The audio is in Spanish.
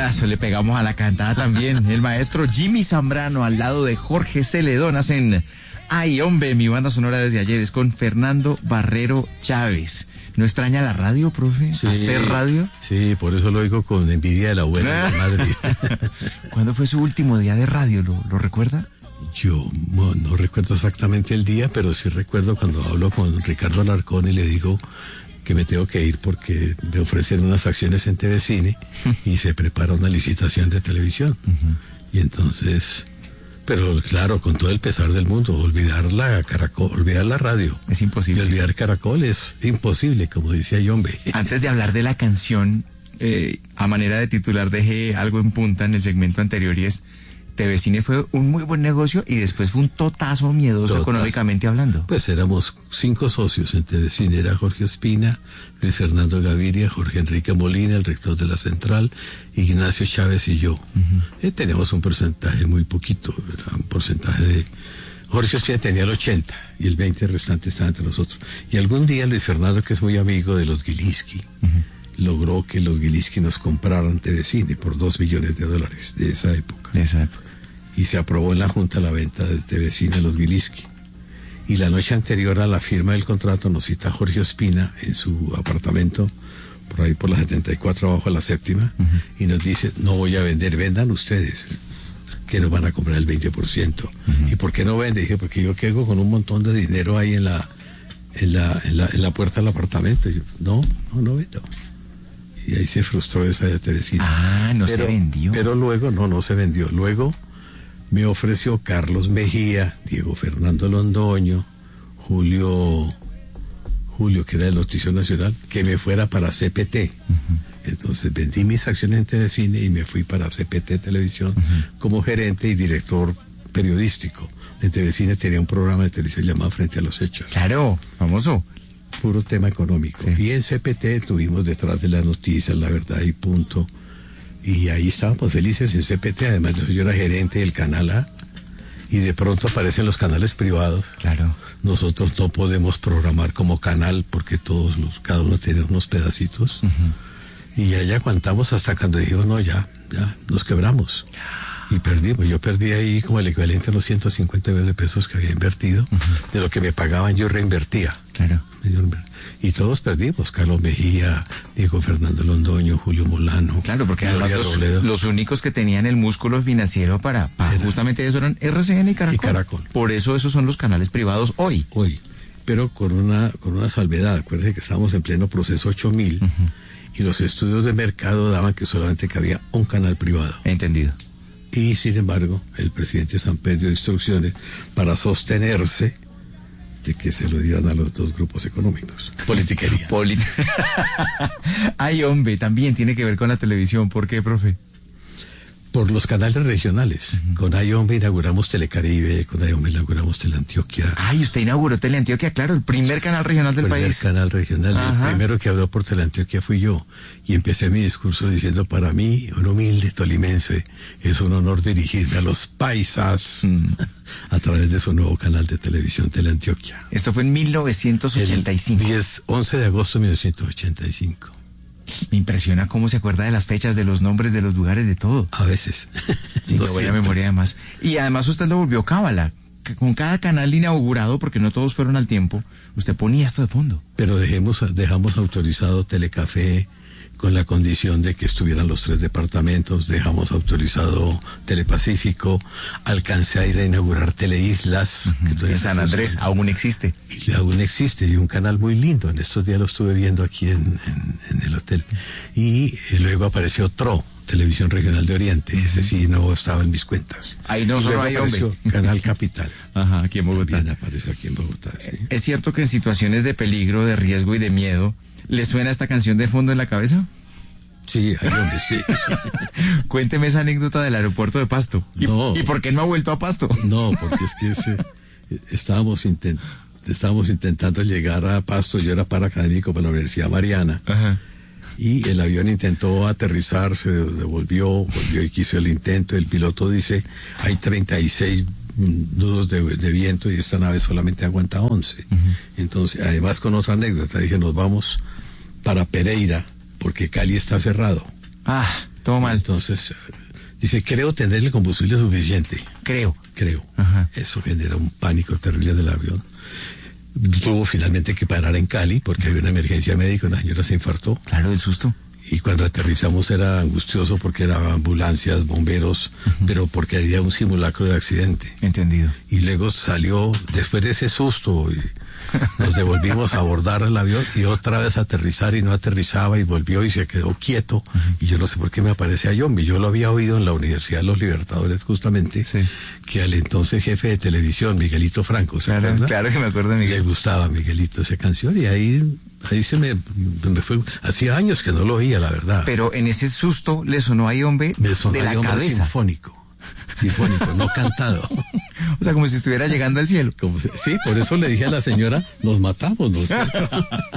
Abrazo le pegamos a la cantada también. El maestro Jimmy Zambrano al lado de Jorge Celedón hacen Ay, hombre, mi banda sonora desde ayer es con Fernando Barrero Chávez. ¿No extraña la radio, profe? Sí, ¿Hacer radio? Sí, por eso lo oigo con envidia de la abuela de Madrid. ¿Cuándo fue su último día de radio? ¿Lo recuerda? Yo no recuerdo exactamente el día, pero sí recuerdo cuando hablo con Ricardo Alarcón y le digo que me tengo que ir porque me ofrecen unas acciones en TV Cine y se prepara una licitación de televisión. Y entonces, pero claro, con todo el pesar del mundo, olvidar la radio. Es imposible. Y olvidar Caracol es imposible, como decía Yombe. Antes de hablar de la canción, a manera de titular dejé algo en punta en el segmento anterior y es TV Cine fue un muy buen negocio y después fue un totazo miedoso económicamente hablando. Pues éramos 5 socios en TV Cine, era Jorge Ospina, Luis Fernando Gaviria, Jorge Enrique Molina, el rector de la Central, Ignacio Chávez y yo. Teníamos un porcentaje muy poquito, era un porcentaje de... Jorge Ospina tenía el 80 y el 20 restante estaba entre nosotros. Y algún día Luis Fernando, que es muy amigo de los Gilinski, logró que los Gilinski nos compraran TV Cine por $2 millones de esa época. Y se aprobó en la Junta la venta de TV Cine a los Gilinski. Y la noche anterior a la firma del contrato nos cita Jorge Ospina en su apartamento, por ahí por la 74 abajo a la 7ª, y nos dice, no voy a vender, vendan ustedes, que nos van a comprar el 20%. ¿Y por qué no vende? Dije, porque yo quedo con un montón de dinero ahí en la puerta del apartamento. Y yo, no vendo. Y ahí se frustró esa de TV Cine. Se vendió. Pero luego, no se vendió. Luego me ofreció Carlos Mejía, Diego Fernando Londoño, Julio, que era del Noticiero Nacional, que me fuera para CPT. Entonces vendí mis acciones en TV Cine y me fui para CPT Televisión como gerente y director periodístico. En TV Cine tenía un programa de televisión llamado Frente a los Hechos. Claro, famoso. Puro tema económico. Sí. Y en CPT tuvimos Detrás de las Noticias, La Verdad y Punto. Y ahí estábamos felices en CPT. Además de eso, yo era gerente del Canal A. Y de pronto aparecen los canales privados. Claro. Nosotros no podemos programar como canal porque cada uno tiene unos pedacitos. Y allá aguantamos hasta cuando dijimos, no, ya, nos quebramos. Y perdimos. Yo perdí ahí como el equivalente a los 150 millones de pesos que había invertido. De lo que me pagaban yo reinvertía. Claro. Y todos perdimos. Carlos Mejía, Diego Fernando Londoño, Julio Molano. Claro, porque además los únicos que tenían el músculo financiero para justamente eso eran RCN y Caracol. Por eso esos son los canales privados hoy. Pero con una salvedad. Acuérdense que estábamos en pleno proceso 8000 y los estudios de mercado daban que solamente cabía un canal privado. Entendido. Y sin embargo, el presidente Samper dio instrucciones para sostenerse de que se lo dieran a los dos grupos económicos. Politiquería. Ay, hombre, también tiene que ver con la televisión. ¿Por qué, profe? Por los canales regionales. Con Ayombe inauguramos Telecaribe, con Ayombe inauguramos Teleantioquia. Ay, usted inauguró Teleantioquia, claro, el primer canal regional del país. El primer canal regional. El primero que habló por Teleantioquia fui yo. Y empecé mi discurso diciendo, para mí, un humilde tolimense, es un honor dirigirme a los paisas a través de su nuevo canal de televisión, Teleantioquia. Esto fue en 1985. 11 de agosto de 1985. Me impresiona cómo se acuerda de las fechas, de los nombres, de los lugares, de todo. A veces. Sí, no buena memoria además. Y además usted lo volvió cábala. Con cada canal inaugurado, porque no todos fueron al tiempo, usted ponía esto de fondo. Pero dejamos autorizado Telecafé con la condición de que estuvieran los 3 departamentos, dejamos autorizado Telepacífico, alcancé a ir a inaugurar Teleislas. En San Andrés, aún existe. Y aún existe, y un canal muy lindo, en estos días lo estuve viendo aquí en el hotel. Y luego apareció TRO, Televisión Regional de Oriente, ese sí no estaba en mis cuentas. Ahí no solo hay hombre. Canal Capital. Aquí en Bogotá. También apareció aquí en Bogotá, sí. ¿Es cierto que en situaciones de peligro, de riesgo y de miedo, ¿le suena esta canción de fondo en la cabeza? Sí, hay donde sí. Cuénteme esa anécdota del aeropuerto de Pasto. ¿Y por qué no ha vuelto a Pasto? No, porque es que estábamos intentando llegar a Pasto. Yo era paraacadémico para la Universidad Mariana. Y el avión intentó aterrizar, se devolvió y quiso el intento. El piloto dice, hay 36 nudos de viento y esta nave solamente aguanta 11. Entonces, además con otra anécdota, dije, nos vamos para Pereira porque Cali está cerrado. Todo mal. Entonces, dice, creo tener el combustible suficiente. Creo. Ajá. Eso genera un pánico terrible del avión. Tuvo finalmente que parar en Cali porque había una emergencia médica, una señora se infartó. Claro, del susto. Y cuando aterrizamos era angustioso porque eran ambulancias, bomberos, pero porque había un simulacro de accidente. Entendido. Y luego salió, después de ese susto, y nos devolvimos a abordar el avión y otra vez a aterrizar y no aterrizaba y volvió y se quedó quieto. Y yo no sé por qué me aparece a Yombi. Yo lo había oído en la Universidad de los Libertadores justamente, Sí. que al entonces jefe de televisión, Miguelito Franco, ¿se acuerda? Claro que me acuerdo de Le Miguel. gustaba a Miguelito esa canción y ahí se me fue. Hacía años que no lo oía, la verdad. Pero en ese susto le sonó a Yombe Me sonó de la hombre cabeza. sinfónico, no cantado. O sea, como si estuviera llegando al cielo. Sí, por eso le dije a la señora, nos matamos, ¿no es cierto?